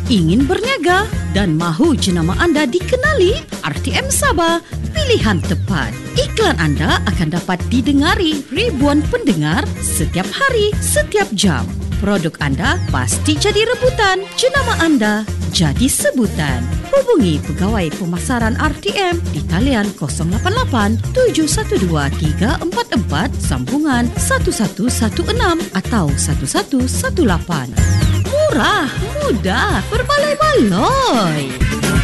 Ingin berniaga dan mahu jenama anda dikenali? RTM Sabah, pilihan tepat. Iklan anda akan dapat didengari ribuan pendengar setiap hari, setiap jam. Produk anda pasti jadi rebutan. Jenama anda jadi sebutan. Hubungi pegawai pemasaran RTM di talian 088 712 344 sambungan 1116 atau 1118. Murah, mudah, berbaloi-baloi.